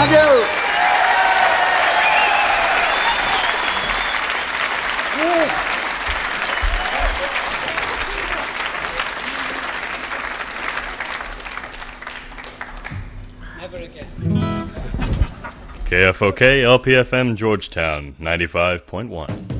Thank you. Never again. KFOK, LPFM, Georgetown, 95.1.